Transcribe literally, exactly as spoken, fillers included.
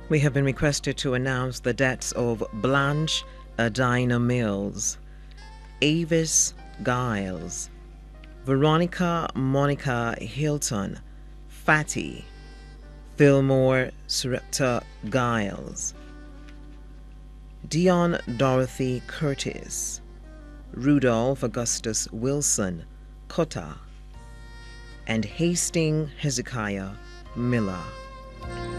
We have been requested to announce the deaths of Blanche Adina Mills, Avis Giles, Veronica Monica Hilton, Fatty, Fillmore Surepta Giles, Dion Dorothy Curtis, Rudolph Augustus Wilson Cotta, and Hastings Hezekiah Miller.